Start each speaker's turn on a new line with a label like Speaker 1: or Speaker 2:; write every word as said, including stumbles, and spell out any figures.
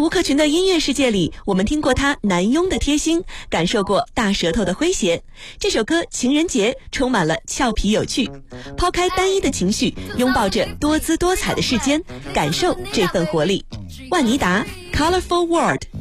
Speaker 1: 吴克群的音乐世界里，我们听过他男佣的贴心，感受过大舌头的诙谐。这首歌《情人节》充满了俏皮有趣，抛开单一的情绪，拥抱着多姿多彩的世间，感受这份活力。万妮达 Colorful World。